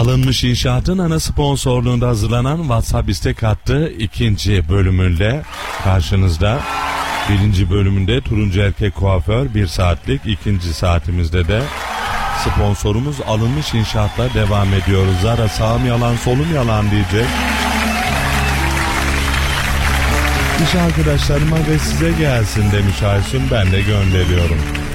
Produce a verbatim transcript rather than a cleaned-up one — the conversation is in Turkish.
Alınmış İnşaat'ın ana sponsorluğunda hazırlanan WhatsApp istek hattı ikinci bölümüyle karşınızda. Birinci bölümünde Turuncu Erkek Kuaför bir saatlik, ikinci saatimizde de sponsorumuz Alınmış İnşaat'la devam ediyoruz. Zara sağım yalan solum yalan diyecek. İş arkadaşlarıma ve size gelsin demiş Aysun, ben de gönderiyorum.